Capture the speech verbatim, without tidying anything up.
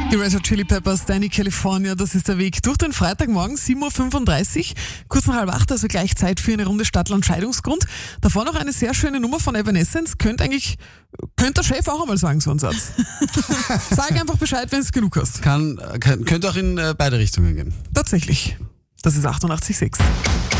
Die Red Hot Chili Peppers, Danny California, das ist der Weg durch den Freitagmorgen, sieben Uhr fünfunddreißig, kurz nach halb acht, also gleich Zeit für eine Runde Stadtland Scheidungsgrund. Davor noch eine sehr schöne Nummer von Evanescence, könnte eigentlich, könnte der Chef auch einmal sagen, so einen Satz. Sag einfach Bescheid, wenn du es genug hast. Kann, kann, könnte auch in äh, beide Richtungen gehen. Tatsächlich. Das ist achtundachtzig Komma sechs.